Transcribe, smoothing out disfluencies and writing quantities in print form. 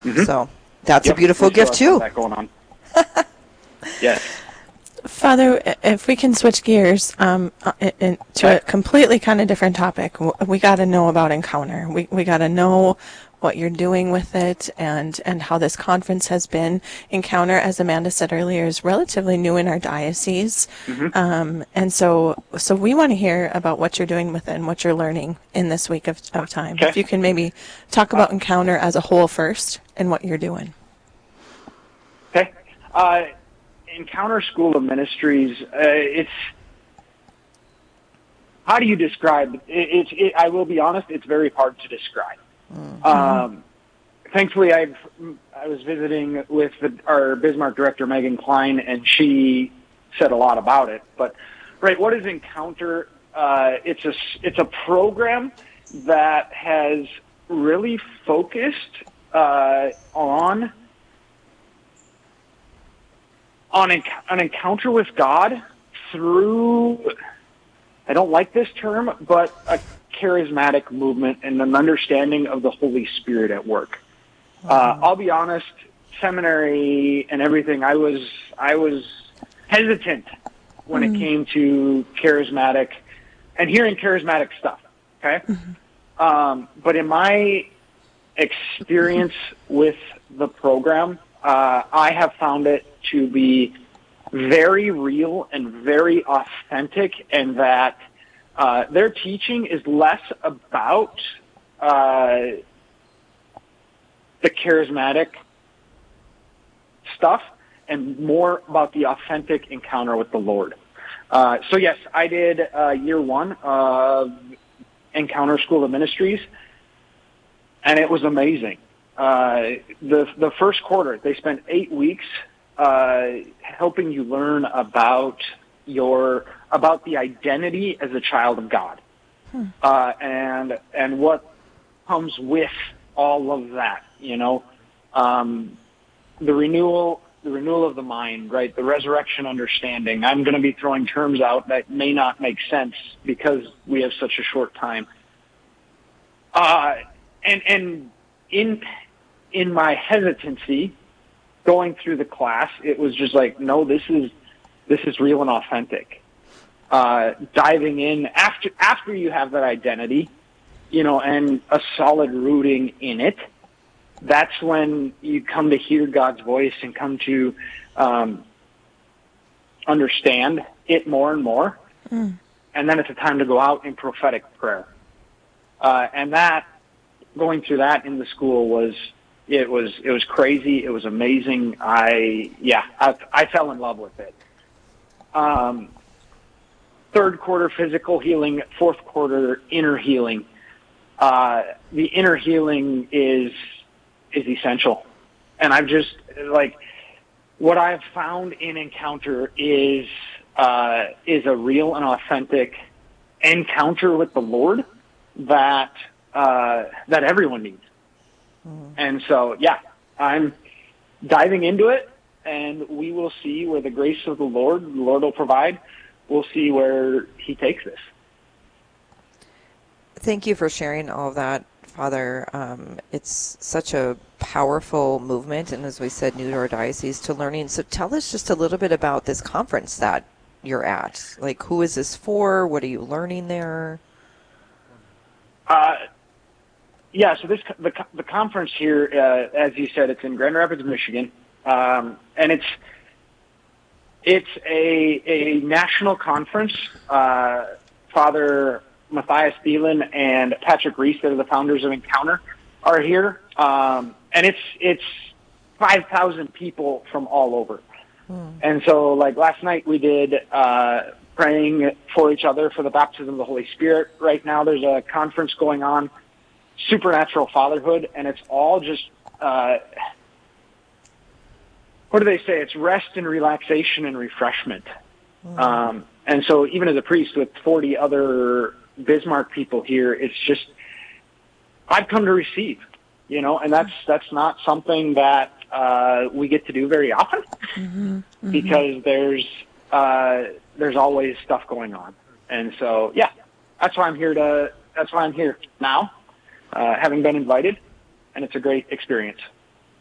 Mm-hmm. So that's a Yep, beautiful we still gift have some of too. that going on. Yes. Father, if we can switch gears to Okay. a completely kind of different topic, we got to know about Encounter. We got to know what you're doing with it and how this conference has been. Encounter, as Amanda said earlier, is relatively new in our diocese. Mm-hmm. And so we want to hear about what you're doing with it and what you're learning in this week of time. Okay. If you can maybe talk about Encounter as a whole first and what you're doing. Okay. Encounter School of Ministries, it's, how do you describe it? I will be honest, it's very hard to describe. Mm-hmm. Thankfully, I was visiting with our Bismarck director, Megan Klein, and she said a lot about it. But, right, what is Encounter? It's a program that has really focused on an encounter with God through, I don't like this term, but a charismatic movement and an understanding of the Holy Spirit at work. I'll be honest, seminary and everything, I was hesitant when it came to charismatic and hearing charismatic stuff, okay? But in my experience with the program, I have found it to be very real and very authentic, and that their teaching is less about the charismatic stuff and more about the authentic encounter with the Lord. So yes, I did year one of Encounter School of Ministries, and it was amazing. The first quarter, they spent 8 weeks helping you learn about the identity as a child of God, and what comes with all of that. You know, the renewal of the mind, right? The resurrection understanding. I'm going to be throwing terms out that may not make sense because we have such a short time. And in my hesitancy going through the class, it was just like, no, this is real and authentic. Diving in after you have that identity, you know, and a solid rooting in it, that's when you come to hear God's voice and come to understand it more and more. And then it's a time to go out in prophetic prayer. And that, going through that in the school was crazy. It was amazing. I fell in love with it. Third quarter physical healing, fourth quarter inner healing. The inner healing is essential. And I've just, like, what I've found in Encounter is a real and authentic encounter with the Lord that everyone needs. And so, yeah, I'm diving into it, and we will see where the grace of the Lord will provide. We'll see where he takes this. Thank you for sharing all of that, Father. It's such a powerful movement, and as we said, new to our diocese, to learning. So tell us just a little bit about this conference that you're at. Like, who is this for? What are you learning there? Yeah, so the conference here, as you said, it's in Grand Rapids, Michigan, and it's a national conference. Father Matthias Thielen and Patrick Reese, that are the founders of Encounter, are here, and it's 5,000 people from all over. And so, like, last night we did praying for each other for the baptism of the Holy Spirit. Right now there's a conference going on, Supernatural Fatherhood, and it's all just, what do they say? It's rest and relaxation and refreshment. And so even as a priest with 40 other Bismarck people here, it's just, I've come to receive, you know, and that's not something that we get to do very often, because there's always stuff going on. And so, yeah, that's why I'm here now, having been invited, and it's a great experience.